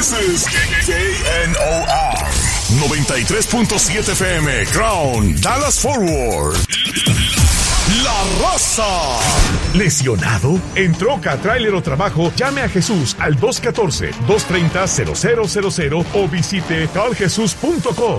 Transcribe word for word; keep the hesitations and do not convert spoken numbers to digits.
This is K N O R noventa y tres punto siete F M, Crown, Dallas Fort Worth. La Raza. ¿Lesionado? ¿En troca, tráiler o trabajo? Llame a Jesús al dos uno cuatro, dos tres cero, cero cero cero cero o visite tal jesús punto com.